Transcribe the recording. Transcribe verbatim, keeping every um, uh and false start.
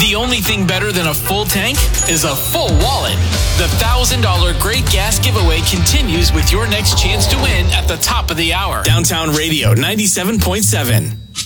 The only thing better than a full tank is a full wallet. The one thousand dollars Great Gas Giveaway continues with your next chance to win at the top of the hour. Downtown Radio ninety-seven point seven.